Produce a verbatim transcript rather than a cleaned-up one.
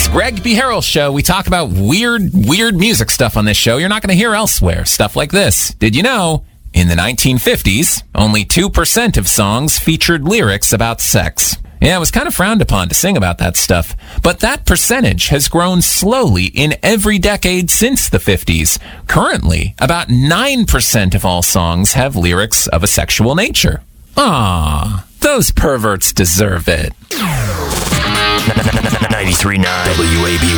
Greg B. Harrell's show. We talk about weird, weird music stuff on this show you're not going to hear elsewhere. Stuff like this. Did you know, in the nineteen fifties, only two percent of songs featured lyrics about sex? Yeah, it was kind of frowned upon to sing about that stuff. But that percentage has grown slowly in every decade since the fifties. Currently, about nine percent of all songs have lyrics of a sexual nature. Ah, those perverts deserve it. ninety-three point nine W A B